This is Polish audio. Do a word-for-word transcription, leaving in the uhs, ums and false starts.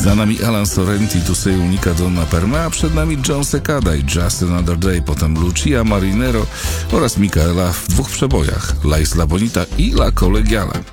Za nami Alan Sorrenti, Tu sei unica donna per me, a przed nami John Secada i Just Another Day, potem Lucia Marinero oraz Micaela w dwóch przebojach, La Isla Bonita i La Colegiala.